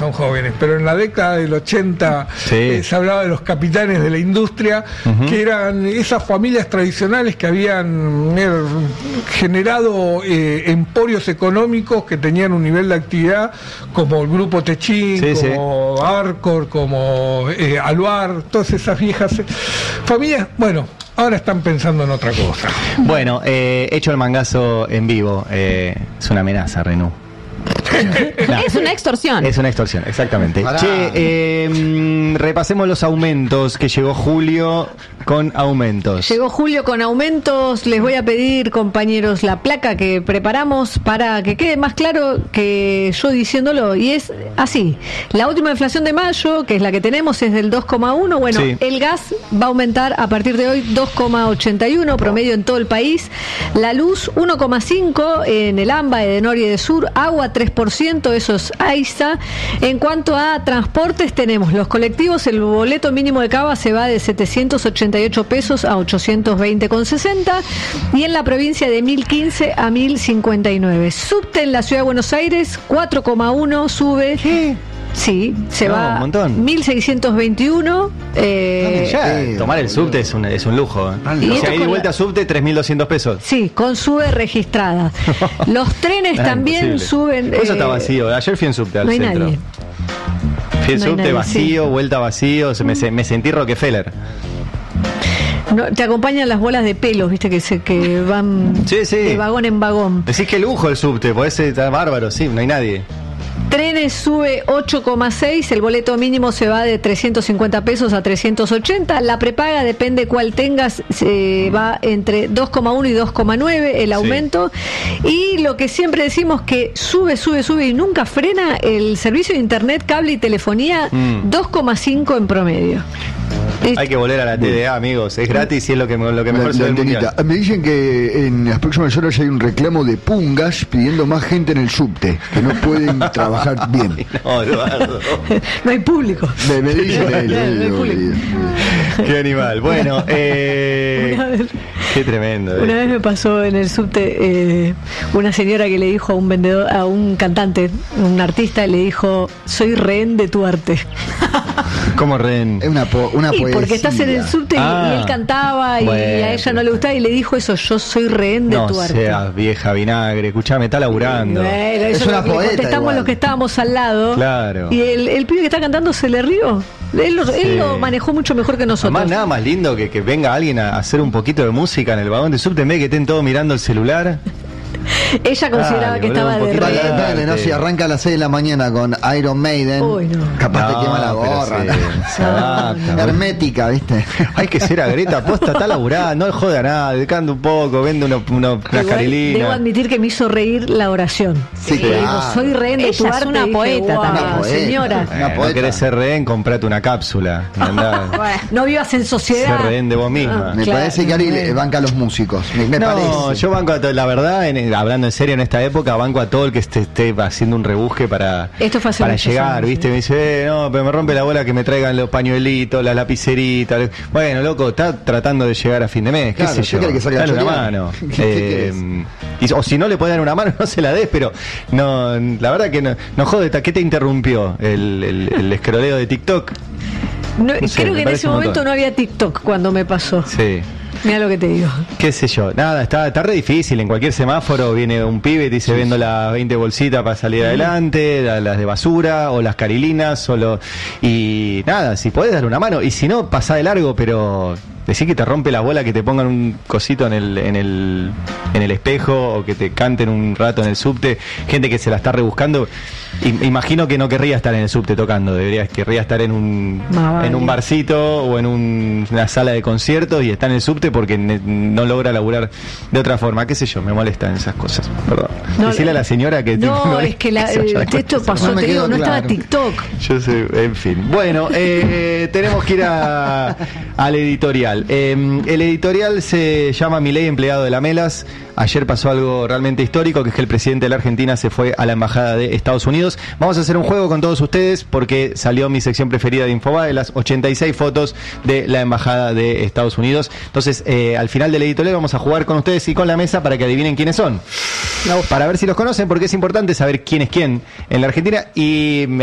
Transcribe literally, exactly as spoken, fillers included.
son jóvenes, pero en la década del ochenta sí. eh, se hablaba de los capitanes de la industria, uh-huh. que eran esas familias tradicionales que habían eh, generado eh, emporios económicos que tenían un nivel de actividad como el Grupo Techín, sí, como sí. Arcor, como eh, Aluar, todas esas viejas eh, familias, bueno, ahora están pensando en otra cosa. Bueno, eh, hecho el mangazo en vivo, eh, es una amenaza, Renú. No. Es una extorsión. Es una extorsión, exactamente. Pará. Che, eh, repasemos los aumentos que llegó Julio con aumentos. Llegó Julio con aumentos. Les voy a pedir, compañeros, la placa que preparamos para que quede más claro que yo diciéndolo. Y es así. La última inflación de mayo, que es la que tenemos, es del dos coma uno. Bueno, sí. El gas va a aumentar a partir de hoy dos coma ochenta y uno, promedio en todo el país. La luz uno coma cinco en el AMBA de norte y de sur. Agua tres por ciento, eso es AISA. En cuanto a transportes, tenemos los colectivos, el boleto mínimo de Cava se va de setecientos ochenta y ocho pesos a ochocientos veinte con sesenta, y en la provincia de mil quince a mil cincuenta y nueve. Subte en la ciudad de Buenos Aires cuatro coma uno sube. ¿Qué? Sí, se No, va un montón. mil seiscientos veintiuno. Eh, Ya, Sí, tomar el boludo. subte es un, es un lujo. ¿eh? Ah, Y O esto sea, ir y con vuelta la- subte, tres mil doscientos pesos. sí, con sube registrada. Los trenes Ah, también imposible. suben. Por eso eh, está vacío. Ayer fui en subte al no hay centro. nadie. Fui en No hay subte nadie, vacío, sí. vuelta vacío. Se- Me, se- me sentí Rockefeller. No, te acompañan las bolas de pelos, viste, que se que van Sí, sí. de vagón en vagón. Decís que lujo el subte, podés ser tan bárbaro, sí, no hay nadie. Trenes sube ocho coma seis, el boleto mínimo se va de trescientos cincuenta pesos a trescientos ochenta, la prepaga depende cuál tengas, se va entre dos coma uno y dos coma nueve el aumento, y lo que siempre decimos que sube, sube, sube y nunca frena el servicio de internet, cable y telefonía, Mm. dos coma cinco en promedio. Es- Hay que volver a la T D A, amigos, es gratis y es lo que, lo que mejor La- se ve la del mundial. antenita. Me dicen que en las próximas horas hay un reclamo de pungas pidiendo más gente en el subte, que no pueden trabajar bien. No, Eduardo. no hay público. Me, me dicen Claro, él, no hay él, público. él. Qué animal. Bueno, eh, Una vez- qué tremendo. Una eh. vez me pasó en el subte eh, una señora que le dijo a un vendedor, a un cantante, un artista, le dijo: soy rehén de tu arte. ¿Cómo ren? Es una, po- una Y poesía. porque estás en el subte y- Ah, y él cantaba y bueno. a ella no le gustaba y le dijo eso: yo soy rehén de No tu arte. seas vieja vinagre, escuchame, está laburando. Bueno, Es eso una es lo que le poeta contestamos igual. los que estábamos al lado. Claro. Y el, el pibe que está cantando se le rió. Él lo, Sí. él lo manejó mucho mejor que nosotros. Además, nada más lindo que, que venga alguien a hacer un poquito de música en el vagón de subte en vez de que estén todos mirando el celular. Ella consideraba Dale, que boludo, estaba un de poquito Vale, rehén. de- depende, ¿no? Si arranca a las seis de la mañana con Iron Maiden, Uy, no. capaz No, te quema la pero gorra. se- ¿no? se adapta. Hermética, ¿viste? Hay que ser agreta, posta, está laburada, no joda nada, decanta un poco, vende uno, uno, unas Igual, carilinas. debo admitir que me hizo reír la oración. Sí, Que dijo: claro. soy rehén de Ella tu es arte. una Y dije: poeta "Guau, también". Una poeta. señora, Una Eh, no poeta. querés ser rehén, comprate una cápsula. y andá. Bueno. no vivas en sociedad. Ser rehén de vos misma. Me Claro. parece que Ari le banca a los músicos. Me, me no, parece. yo banco a todo, la verdad, en- hablando en serio en esta época, banco a todo el que esté, esté haciendo un rebusque para, Esto fue hace para muchos llegar, años, ¿viste? sí. Me dice, eh, no, pero me rompe la bola que me traigan los pañuelitos, las lapiceritas. Bueno, loco, está tratando de llegar a fin de mes, qué Claro, sé ¿qué yo. quiere que salga Dale a una chorear? mano. ¿Qué- qué Eh, y- o si no le puede dar una mano, no se la des, pero no, la verdad que no, no jode, ¿qué te interrumpió? ¿El, el, el escroleo de TikTok? No, No sé, creo me que en parece ese un momento montón. no había TikTok cuando me pasó. Sí. Mira lo que te digo. Qué sé yo, nada, está, está re difícil. En cualquier semáforo viene un pibe y te dice: vendo las veinte bolsitas para salir adelante, la- las de basura o las carilinas o lo... y nada, si podés dar una mano, y si no, pasá de largo, pero decir que te rompe la bola que te pongan un cosito en el, en el en el espejo o que te canten un rato en el subte, gente que se la está rebuscando. I- imagino que no querría estar en el subte tocando, debería querría estar en un Más vale. en un barcito o en un- una sala de conciertos y está en el subte porque ne- no logra laburar de otra forma, qué sé yo, me molestan esas cosas, perdón. No, Decirle a la señora que No, es que la, se vaya eh, de esto cuenta. pasó, No me te digo, quedó no estaba claro. TikTok. Yo sé, en fin. Bueno, eh, tenemos que ir a, al editorial. Eh, el editorial se llama Mi Ley Empleado de la Melas. Ayer pasó algo realmente histórico, que es que el presidente de la Argentina se fue a la embajada de Estados Unidos. Vamos a hacer un juego con todos ustedes porque salió mi sección preferida de Infobae, las ochenta y seis fotos de la embajada de Estados Unidos. Entonces, eh, al final del editorial vamos a jugar con ustedes y con la mesa para que adivinen quiénes son. Para ver si los conocen, porque es importante saber quién es quién en la Argentina. Y me